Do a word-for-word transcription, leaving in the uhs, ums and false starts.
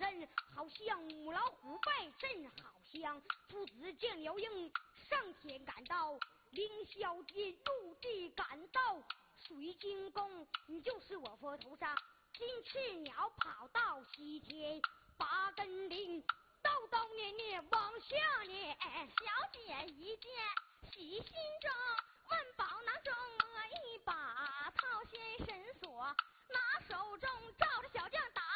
人，好像母老虎拜阵，好像父子见了鹰，上天赶到，凌霄帝入地赶到，水晶宫，你就是我佛头上金翅鸟，跑到西天八根铃，叨叨念念往下念， 小姐一见喜心中，问宝囊中摸一把，套先神锁，拿手中照着小将打